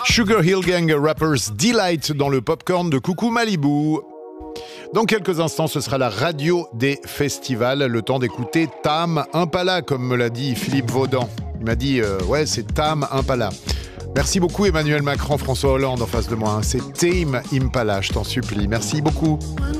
Sugar Hill Gang Rappers Delight dans le popcorn de Coucou Malibu. Dans quelques instants, ce sera la radio des festivals. Le temps d'écouter Tame Impala, comme me l'a dit Philippe Vaudan. Il m'a dit, ouais, c'est Tame Impala. Merci beaucoup Emmanuel Macron, François Hollande en face de moi. C'est Tame Impala, je t'en supplie. Merci beaucoup.